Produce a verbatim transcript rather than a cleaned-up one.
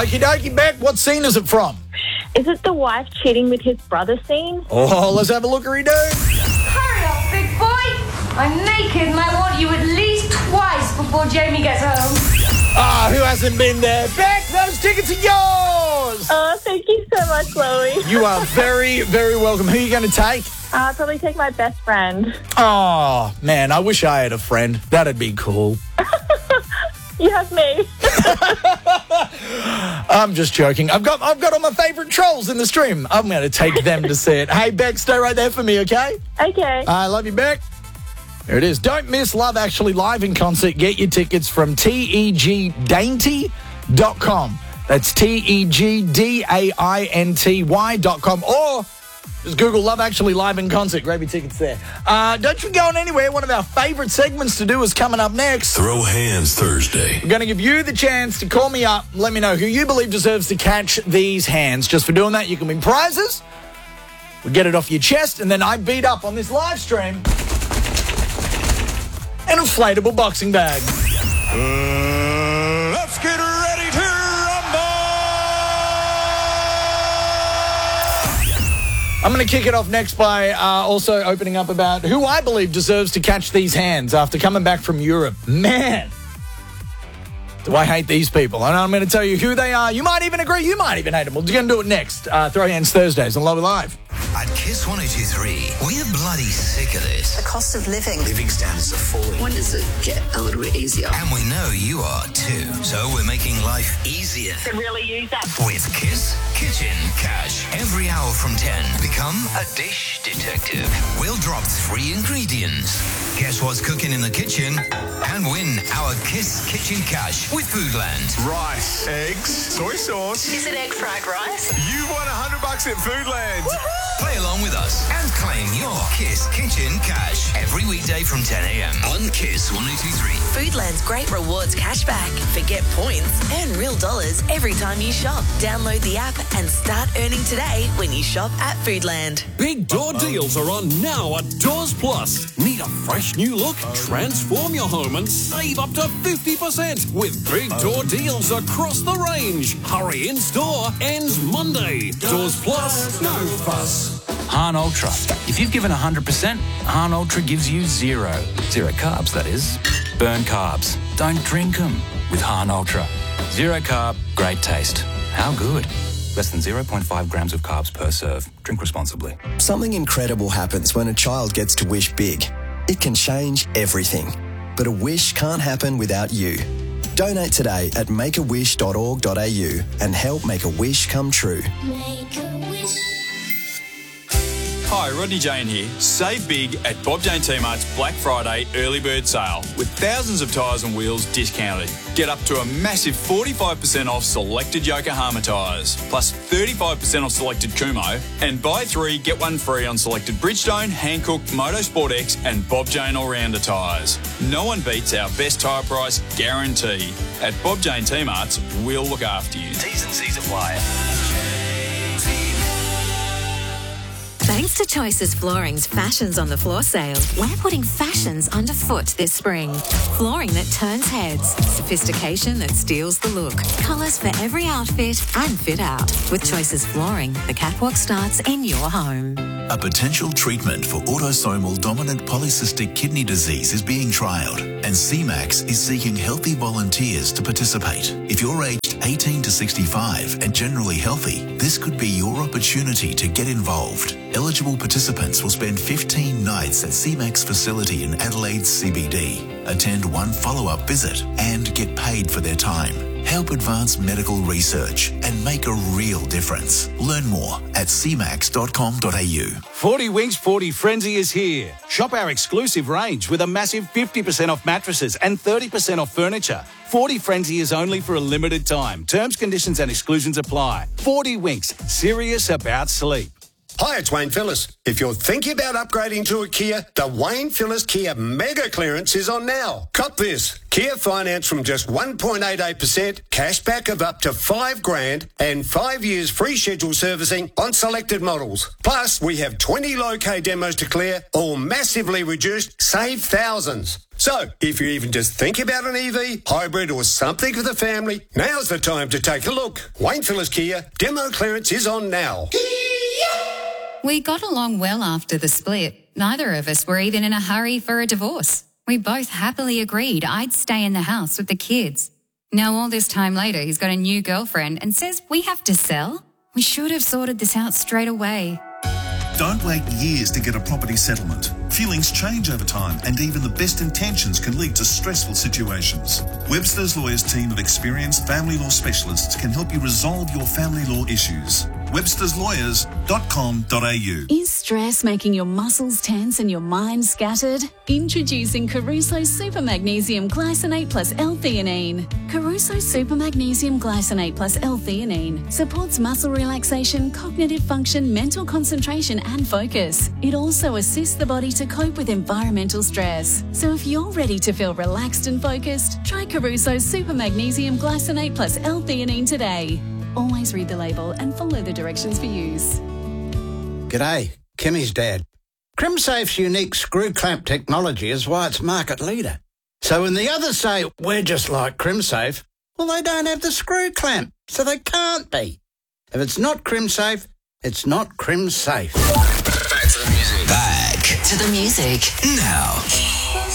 Okie dokie, Beck, what scene is it from? Is it the wife cheating with his brother scene? Oh, let's have a lookery-doo. Hurry up, big boy. I'm naked and I want you at least twice before Jamie gets home. Ah, who hasn't been there? Beck, those tickets are yours! Oh, thank you so much, Chloe. You are very, very welcome. Who are you going to take? I'll probably take my best friend. Oh, man, I wish I had a friend. That'd be cool. You have me. I'm just joking. I've got I've got all my favourite trolls in the stream. I'm going to take them to see it. Hey, Beck, stay right there for me, okay? Okay. I love you, Beck. There it is. Don't miss Love Actually live in concert. Get your tickets from T E G dainty dot com. That's T E G D A I N T Y dot com. Or just Google Love Actually live in concert. Grab your tickets there. Uh, don't you go on anywhere. One of our favourite segments to do is coming up next. Throw Hands Thursday. I'm going to give you the chance to call me up. Let me know who you believe deserves to catch these hands. Just for doing that, you can win prizes. We get it off your chest, and then I beat up on this live stream an inflatable boxing bag. Uh, let's get ready to rumble! I'm going to kick it off next by uh, also opening up about who I believe deserves to catch these hands after coming back from Europe. Man, do I hate these people. And I'm going to tell you who they are. You might even agree. You might even hate them. We're going to do it next. Uh, Throw Hands Thursdays on Love Live. At Kiss one oh two three, we're bloody sick of this. The cost of living. Living standards are falling. When does it get a little bit easier? And we know you are too. So we're making life easier. To really use that. With Kiss Kitchen Cash. Every hour from ten, become a dish detective. We'll drop three ingredients. Guess what's cooking in the kitchen? And win our Kiss Kitchen Cash with Foodland. Rice, eggs, soy sauce. Is it egg fried rice? You won one hundred bucks at Foodland. Play along with us and claim your Kiss Kitchen Cash every weekday from ten a.m. on Kiss one oh two three. Foodland's great rewards cashback. Forget points, earn real dollars every time you shop. Download the app and start earning today when you shop at Foodland. Big door deals are on now at Doors Plus. Need a fresh new look? Transform your home and save up to fifty percent with big door deals across the range. Hurry in store, ends Monday. Doors Plus, no fuss. Hahn Ultra. If you've given one hundred percent, Hahn Ultra gives you zero. Zero carbs, that is. Burn carbs. Don't drink them with Hahn Ultra. Zero carb, great taste. How good? Less than zero point five grams of carbs per serve. Drink responsibly. Something incredible happens when a child gets to wish big. It can change everything. But a wish can't happen without you. Donate today at make a wish dot org dot a u and help make a wish come true. Make a wish. Hi, Rodney Jane here. Save big at Bob Jane T-Mart's Black Friday early bird sale with thousands of tyres and wheels discounted. Get up to a massive forty-five percent off selected Yokohama tyres, plus thirty-five percent off selected Kumo, and buy three, get one free on selected Bridgestone, Hankook, Motorsport X and Bob Jane All-Rounder tyres. No one beats our best tyre price guarantee. At Bob Jane T-Mart's, we'll look after you. T's and C's apply. Thanks to Choices Flooring's Fashions on the Floor sale, we're putting fashions underfoot this spring. Flooring that turns heads, sophistication that steals the look, colours for every outfit and fit out. With Choices Flooring, the catwalk starts in your home. A potential treatment for autosomal dominant polycystic kidney disease is being trialled, and C MAX is seeking healthy volunteers to participate. If you're aged eighteen to sixty-five and generally healthy, this could be your opportunity to get involved. Eligible participants will spend fifteen nights at C MAX facility in Adelaide C B D, attend one follow-up visit and get paid for their time. Help advance medical research and make a real difference. Learn more at c max dot com dot a u. forty Winks forty Frenzy is here. Shop our exclusive range with a massive fifty percent off mattresses and thirty percent off furniture. forty Frenzy is only for a limited time. Terms, conditions and exclusions apply. forty Winks, serious about sleep. Hi, it's Wayne Phillis. If you're thinking about upgrading to a Kia, the Wayne Phillis Kia Mega Clearance is on now. Cop this. Kia finance from just one point eight eight percent, cashback of up to five grand, and five years free schedule servicing on selected models. Plus, we have twenty low-K demos to clear, all massively reduced, save thousands. So, if you even just think about an E V, hybrid or something for the family, now's the time to take a look. Wayne Phillis Kia, demo clearance is on now. We got along well after the split. Neither of us were even in a hurry for a divorce. We both happily agreed I'd stay in the house with the kids. Now all this time later, he's got a new girlfriend and says we have to sell? We should have sorted this out straight away. Don't wait years to get a property settlement. Feelings change over time, and even the best intentions can lead to stressful situations. Webster's Lawyers team of experienced family law specialists can help you resolve your family law issues. websters lawyers dot com dot a u. Is stress making your muscles tense and your mind scattered? Introducing Caruso Super Magnesium Glycinate plus L-theanine. Caruso Super Magnesium Glycinate plus L-theanine supports muscle relaxation, cognitive function, mental concentration and focus. It also assists the body to cope with environmental stress. So if you're ready to feel relaxed and focused, try Caruso Super Magnesium Glycinate plus L-theanine today. Always read the label and follow the directions for use. G'day, Kimmy's dad. CrimSafe's unique screw clamp technology is why it's market leader. So when the others say, we're just like CrimSafe, well, they don't have the screw clamp, so they can't be. If it's not CrimSafe, it's not CrimSafe. Back to the music. Back To the music. now.